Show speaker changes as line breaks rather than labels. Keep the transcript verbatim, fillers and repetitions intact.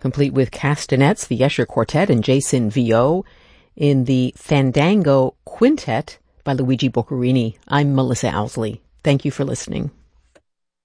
complete with castanets, the Escher Quartet and Jason Viau in the Fandango Quintet by Luigi Boccherini. I'm Melissa Owsley. Thank you for listening.